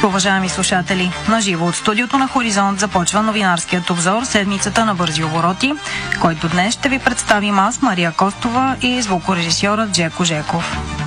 утро, уважаеми слушатели! На живо от студиото на Хоризонт започва новинарският обзор седмицата на бързи обороти, който днес ще ви представим аз, Мария Костова, и звукорежисьорът Джеко Жеков.